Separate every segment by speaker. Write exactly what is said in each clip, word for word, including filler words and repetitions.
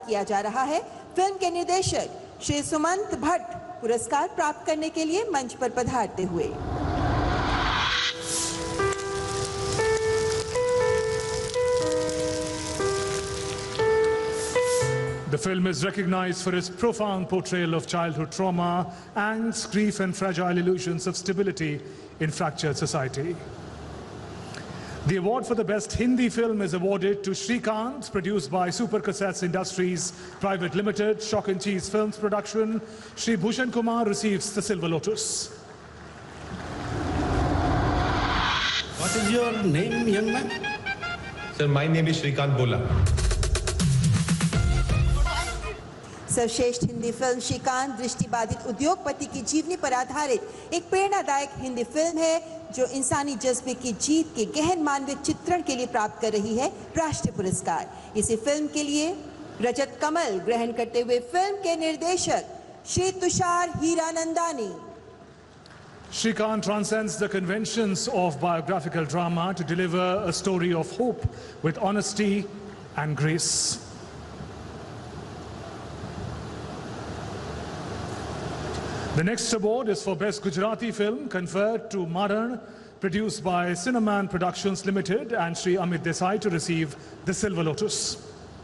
Speaker 1: किया जा रहा है। फिल्म के निर्देशक श्री सुमंत भट्ट पुरस्कार प्राप्त करने के लिए मंच पर पधारते हुए।
Speaker 2: The film is recognized for its profound portrayal of childhood trauma, angst, grief and fragile illusions of stability in fractured society. The award for the best Hindi film is awarded to Shrikant, produced by Super Cassettes Industries Private Limited, Shock and Cheese Films Production. Shri Bhushan Kumar receives the Silver Lotus.
Speaker 3: What is your name, young man?
Speaker 4: Sir, my name is Shrikant Bola.
Speaker 1: सर्वश्रेष्ठ Hindi film Shrikant दृष्टिबाधित उद्योगपति की जीवनी पर आधारित एक प्रेरणादायक Hindi film है जो इंसानी जज्बे की जीत के गहन मानवीय चित्रण के लिए प्राप्त कर रही है राष्ट्रीय पुरस्कार। इसी फिल्म के लिए रजत कमल ग्रहण करते हुए फिल्म के निर्देशक Shri Tushar Hiranandani.
Speaker 2: Shrikant transcends the conventions of biographical drama to deliver a story of hope with honesty and grace. The next award is for Best Gujarati Film, conferred to Maran, produced by Cineman Productions Limited, and Shri Amit Desai to receive the Silver Lotus.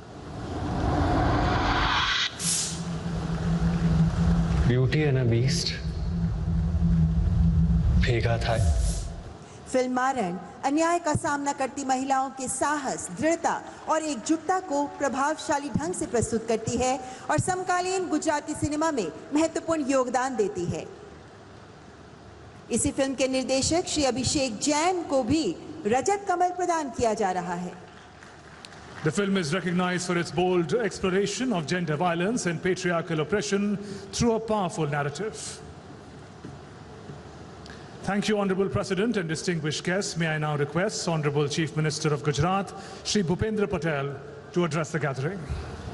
Speaker 5: Beauty and a Beast. Bhega Thai.
Speaker 1: Film मारण अन्याय का सामना करती महिलाओं के साहस, दृढ़ता और एकजुटता को प्रभावशाली ढंग से प्रस्तुत करती है और समकालीन गुजराती सिनेमा में महत्वपूर्ण योगदान देती है। इसी फिल्म के निर्देशक श्री अभिषेक जैन को भी रजत कमल प्रदान किया जा रहा है।
Speaker 2: The film is recognized for its bold exploration of gender violence and patriarchal oppression through a powerful narrative. Thank you, Honorable President and distinguished guests. May I now request Honorable Chief Minister of Gujarat, Shri Bhupendra Patel, to address the gathering.